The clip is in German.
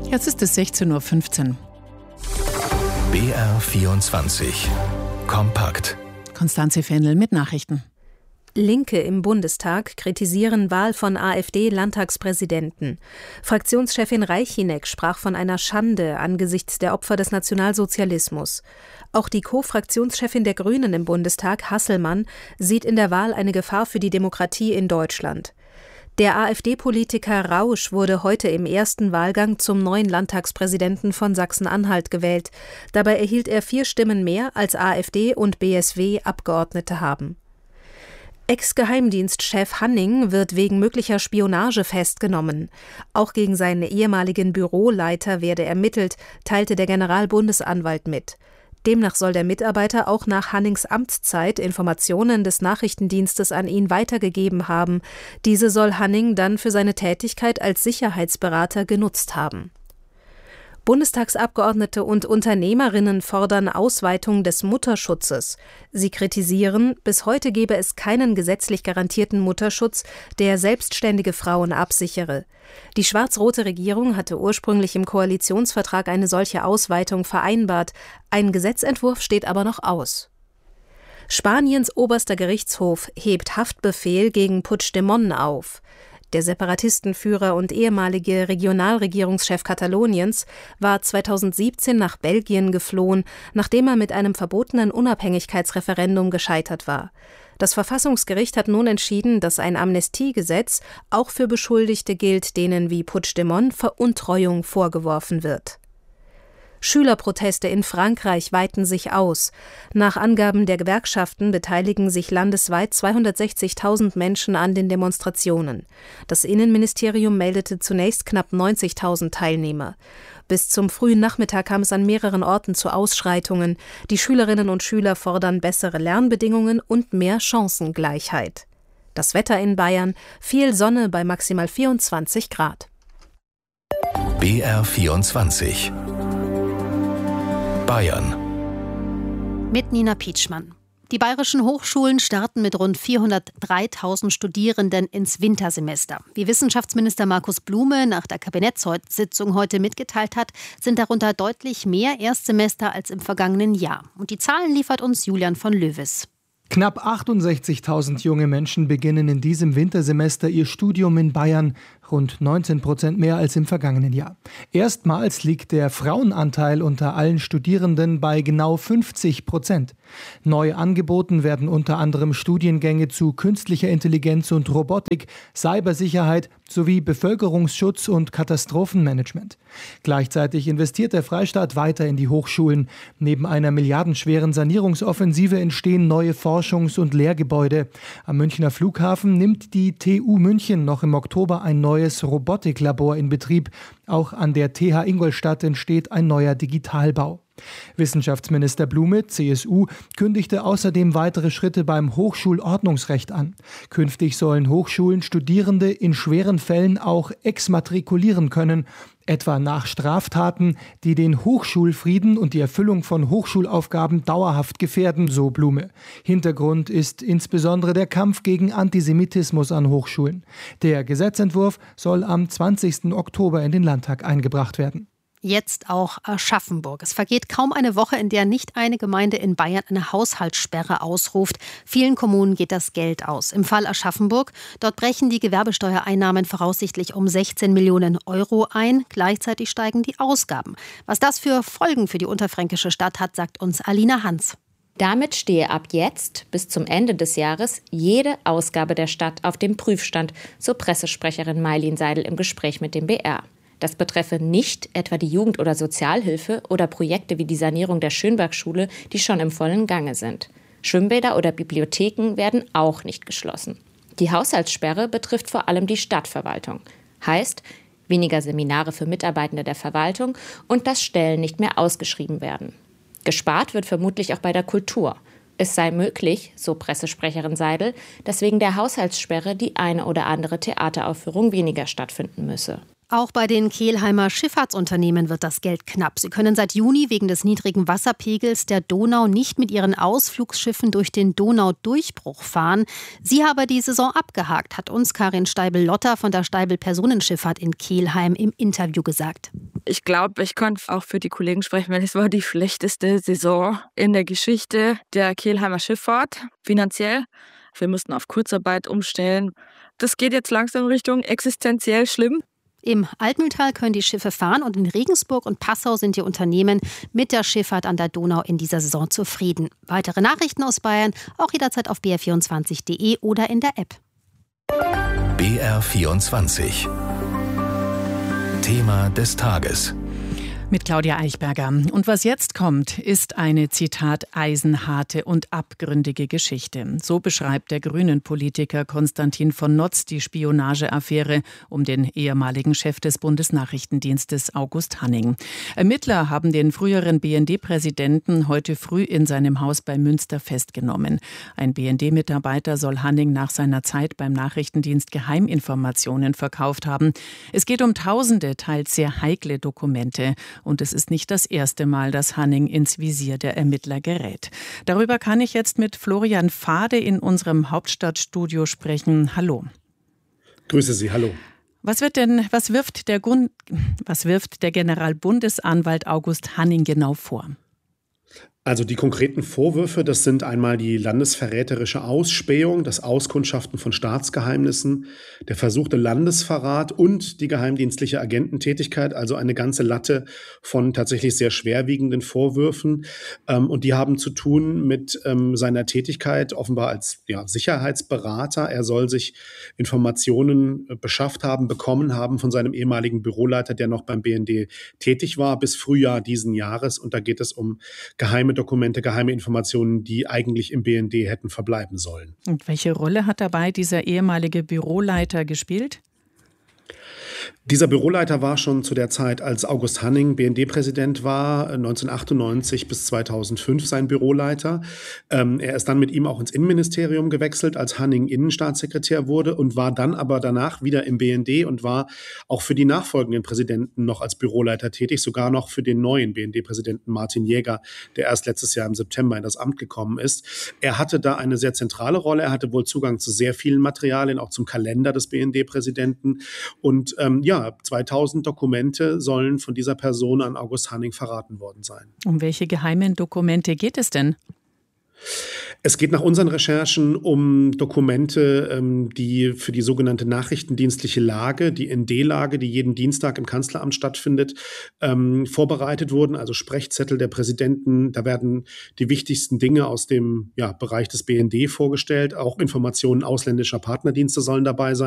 Jetzt ist es 16:15 Uhr. BR24 Kompakt. Konstanze Fendel mit Nachrichten. Linke im Bundestag kritisieren Wahl von AfD-Landtagspräsidenten. Fraktionschefin Reichinek sprach von einer Schande angesichts der Opfer des Nationalsozialismus. Auch die Co-Fraktionschefin der Grünen im Bundestag, Hasselmann, sieht in der Wahl eine Gefahr für die Demokratie in Deutschland. Der AfD-Politiker Rausch wurde heute im ersten Wahlgang zum neuen Landtagspräsidenten von Sachsen-Anhalt gewählt. Dabei erhielt er 4 Stimmen mehr, als AfD und BSW Abgeordnete haben. Ex-Geheimdienstchef Hanning wird wegen möglicher Spionage festgenommen. Auch gegen seinen ehemaligen Büroleiter werde ermittelt, teilte der Generalbundesanwalt mit. Demnach soll der Mitarbeiter auch nach Hannings Amtszeit Informationen des Nachrichtendienstes an ihn weitergegeben haben. Diese soll Hanning dann für seine Tätigkeit als Sicherheitsberater genutzt haben. Bundestagsabgeordnete und Unternehmerinnen fordern Ausweitung des Mutterschutzes. Sie kritisieren, bis heute gebe es keinen gesetzlich garantierten Mutterschutz, der selbstständige Frauen absichere. Die schwarz-rote Regierung hatte ursprünglich im Koalitionsvertrag eine solche Ausweitung vereinbart. Ein Gesetzentwurf steht aber noch aus. Spaniens oberster Gerichtshof hebt Haftbefehl gegen Puigdemont auf. Der Separatistenführer und ehemalige Regionalregierungschef Kataloniens war 2017 nach Belgien geflohen, nachdem er mit einem verbotenen Unabhängigkeitsreferendum gescheitert war. Das Verfassungsgericht hat nun entschieden, dass ein Amnestiegesetz auch für Beschuldigte gilt, denen wie Puigdemont Veruntreuung vorgeworfen wird. Schülerproteste in Frankreich weiten sich aus. Nach Angaben der Gewerkschaften beteiligen sich landesweit 260.000 Menschen an den Demonstrationen. Das Innenministerium meldete zunächst knapp 90.000 Teilnehmer. Bis zum frühen Nachmittag kam es an mehreren Orten zu Ausschreitungen. Die Schülerinnen und Schüler fordern bessere Lernbedingungen und mehr Chancengleichheit. Das Wetter in Bayern: viel Sonne bei maximal 24 Grad. BR24 Bayern. Mit Nina Pietschmann. Die bayerischen Hochschulen starten mit rund 403.000 Studierenden ins Wintersemester. Wie Wissenschaftsminister Markus Blume nach der Kabinettssitzung heute mitgeteilt hat, sind darunter deutlich mehr Erstsemester als im vergangenen Jahr. Und die Zahlen liefert uns Julian von Löwes. Knapp 68.000 junge Menschen beginnen in diesem Wintersemester ihr Studium in Bayern, rund 19% mehr als im vergangenen Jahr. Erstmals liegt der Frauenanteil unter allen Studierenden bei genau 50%. Neu angeboten werden unter anderem Studiengänge zu künstlicher Intelligenz und Robotik, Cybersicherheit sowie Bevölkerungsschutz und Katastrophenmanagement. Gleichzeitig investiert der Freistaat weiter in die Hochschulen. Neben einer milliardenschweren Sanierungsoffensive entstehen neue Forschungs- und Lehrgebäude. Am Münchner Flughafen nimmt die TU München noch im Oktober ein neues Robotiklabor in Betrieb. Auch an der TH Ingolstadt entsteht ein neuer Digitalbau. Wissenschaftsminister Blume, CSU, kündigte außerdem weitere Schritte beim Hochschulordnungsrecht an. Künftig sollen Hochschulen Studierende in schweren Fällen auch exmatrikulieren können, etwa nach Straftaten, die den Hochschulfrieden und die Erfüllung von Hochschulaufgaben dauerhaft gefährden, so Blume. Hintergrund ist insbesondere der Kampf gegen Antisemitismus an Hochschulen. Der Gesetzentwurf soll am 20. Oktober in den Landtag eingebracht werden. Jetzt auch Aschaffenburg. Es vergeht kaum eine Woche, in der nicht eine Gemeinde in Bayern eine Haushaltssperre ausruft. Vielen Kommunen geht das Geld aus. Im Fall Aschaffenburg, dort brechen die Gewerbesteuereinnahmen voraussichtlich um 16 Millionen Euro ein. Gleichzeitig steigen die Ausgaben. Was das für Folgen für die unterfränkische Stadt hat, sagt uns Alina Hans. Damit stehe ab jetzt bis zum Ende des Jahres jede Ausgabe der Stadt auf dem Prüfstand, so Pressesprecherin Mailin Seidel im Gespräch mit dem BR. Das betreffe nicht etwa die Jugend- oder Sozialhilfe oder Projekte wie die Sanierung der Schönberg-Schule, die schon im vollen Gange sind. Schwimmbäder oder Bibliotheken werden auch nicht geschlossen. Die Haushaltssperre betrifft vor allem die Stadtverwaltung. Heißt, weniger Seminare für Mitarbeitende der Verwaltung und dass Stellen nicht mehr ausgeschrieben werden. Gespart wird vermutlich auch bei der Kultur. Es sei möglich, so Pressesprecherin Seidel, dass wegen der Haushaltssperre die eine oder andere Theateraufführung weniger stattfinden müsse. Auch bei den Kelheimer Schifffahrtsunternehmen wird das Geld knapp. Sie können seit Juni wegen des niedrigen Wasserpegels der Donau nicht mit ihren Ausflugsschiffen durch den Donaudurchbruch fahren. Sie habe die Saison abgehakt, hat uns Karin Steibel-Lotter von der Steibel Personenschifffahrt in Kelheim im Interview gesagt. Ich glaube, ich kann auch für die Kollegen sprechen, weil es war die schlechteste Saison in der Geschichte der Kelheimer Schifffahrt, finanziell. Wir mussten auf Kurzarbeit umstellen. Das geht jetzt langsam Richtung existenziell schlimm. Im Altmühltal können die Schiffe fahren und in Regensburg und Passau sind die Unternehmen mit der Schifffahrt an der Donau in dieser Saison zufrieden. Weitere Nachrichten aus Bayern auch jederzeit auf br24.de oder in der App. BR24 Thema des Tages. Mit Claudia Eichberger. Und was jetzt kommt, ist eine, Zitat, eisenharte und abgründige Geschichte. So beschreibt der Grünen-Politiker Konstantin von Notz die Spionageaffäre um den ehemaligen Chef des Bundesnachrichtendienstes August Hanning. Ermittler haben den früheren BND-Präsidenten heute früh in seinem Haus bei Münster festgenommen. Ein BND-Mitarbeiter soll Hanning nach seiner Zeit beim Nachrichtendienst Geheiminformationen verkauft haben. Es geht um tausende, teils sehr heikle Dokumente. Und es ist nicht das erste Mal, dass Hanning ins Visier der Ermittler gerät. Darüber kann ich jetzt mit Florian Fade in unserem Hauptstadtstudio sprechen. Hallo. Grüße Sie, hallo. Was wirft der Generalbundesanwalt August Hanning genau vor? Also die konkreten Vorwürfe, das sind einmal die landesverräterische Ausspähung, das Auskundschaften von Staatsgeheimnissen, der versuchte Landesverrat und die geheimdienstliche Agententätigkeit, also eine ganze Latte von tatsächlich sehr schwerwiegenden Vorwürfen. Und die haben zu tun mit seiner Tätigkeit offenbar als Sicherheitsberater. Er soll sich Informationen bekommen haben von seinem ehemaligen Büroleiter, der noch beim BND tätig war, bis Frühjahr diesen Jahres. Und da geht es um geheime Dokumente, geheime Informationen, die eigentlich im BND hätten verbleiben sollen. Und welche Rolle hat dabei dieser ehemalige Büroleiter gespielt? Dieser Büroleiter war schon zu der Zeit, als August Hanning BND-Präsident war, 1998 bis 2005 sein Büroleiter. Er ist dann mit ihm auch ins Innenministerium gewechselt, als Hanning Innenstaatssekretär wurde und war dann aber danach wieder im BND und war auch für die nachfolgenden Präsidenten noch als Büroleiter tätig, sogar noch für den neuen BND-Präsidenten Martin Jäger, der erst letztes Jahr im September in das Amt gekommen ist. Er hatte da eine sehr zentrale Rolle. Er hatte wohl Zugang zu sehr vielen Materialien, auch zum Kalender des BND-Präsidenten. Und 2000 Dokumente sollen von dieser Person an August Hanning verraten worden sein. Um welche geheimen Dokumente geht es denn? Es geht nach unseren Recherchen um Dokumente, die für die sogenannte nachrichtendienstliche Lage, die ND-Lage, die jeden Dienstag im Kanzleramt stattfindet, vorbereitet wurden, also Sprechzettel der Präsidenten. Da werden die wichtigsten Dinge aus dem Bereich des BND vorgestellt. Auch Informationen ausländischer Partnerdienste sollen dabei sein.